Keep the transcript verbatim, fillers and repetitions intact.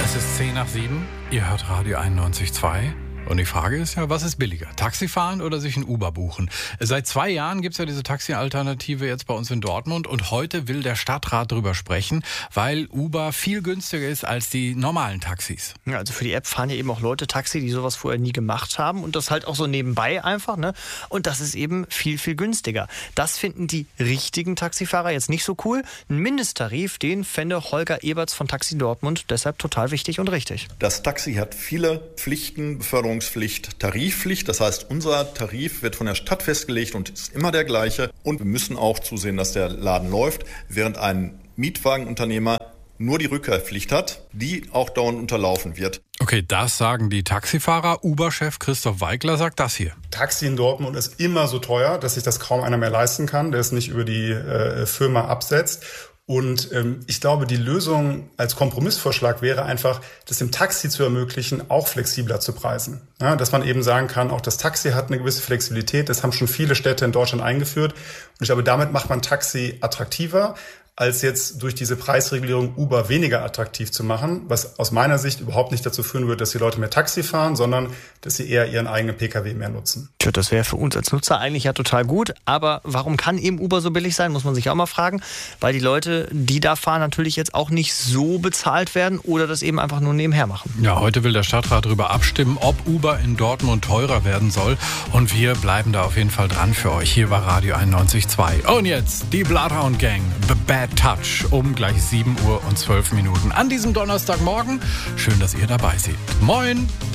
Es ist zehn nach sieben, ihr hört Radio einundneunzig Komma zwei. Und die Frage ist ja, was ist billiger? Taxi fahren oder sich ein Uber buchen? Seit zwei Jahren gibt's ja diese Taxi-Alternative jetzt bei uns in Dortmund. Und heute will der Stadtrat drüber sprechen, weil Uber viel günstiger ist als die normalen Taxis. Ja, also für die App fahren ja eben auch Leute Taxi, die sowas vorher nie gemacht haben. Und das halt auch so nebenbei einfach, ne? Und das ist eben viel, viel günstiger. Das finden die richtigen Taxifahrer jetzt nicht so cool. Ein Mindesttarif, den fände Holger Eberts von Taxi Dortmund deshalb total wichtig und richtig. Das Taxi hat viele Pflichten, Beförderungspflicht, Tariffpflicht. Das heißt, unser Tarif wird von der Stadt festgelegt und ist immer der gleiche. Und wir müssen auch zusehen, dass der Laden läuft, während ein Mietwagenunternehmer nur die Rückkehrpflicht hat, die auch dauernd unterlaufen wird. Okay, das sagen die Taxifahrer. Uber-Chef Christoph Weigler sagt das hier. Taxi in Dortmund ist immer so teuer, dass sich das kaum einer mehr leisten kann, der es nicht über die äh, Firma absetzt. Und ähm, ich glaube, die Lösung als Kompromissvorschlag wäre einfach, das dem Taxi zu ermöglichen, auch flexibler zu preisen. Ja, dass man eben sagen kann, auch das Taxi hat eine gewisse Flexibilität. Das haben schon viele Städte in Deutschland eingeführt. Und ich glaube, damit macht man Taxi attraktiver, als jetzt durch diese Preisregulierung Uber weniger attraktiv zu machen, was aus meiner Sicht überhaupt nicht dazu führen würde, dass die Leute mehr Taxi fahren, sondern dass sie eher ihren eigenen Pkw mehr nutzen. Tja, das wäre für uns als Nutzer eigentlich ja total gut, aber warum kann eben Uber so billig sein, muss man sich auch mal fragen, weil die Leute, die da fahren, natürlich jetzt auch nicht so bezahlt werden oder das eben einfach nur nebenher machen. Ja, heute will der Stadtrat darüber abstimmen, ob Uber in Dortmund teurer werden soll und wir bleiben da auf jeden Fall dran für euch. Hier war Radio einundneunzig Komma zwei. Und jetzt die Bloodhound Gang, The Bad Touch, um gleich sieben Uhr und zwölf Minuten an diesem Donnerstagmorgen. Schön, dass ihr dabei seid. Moin!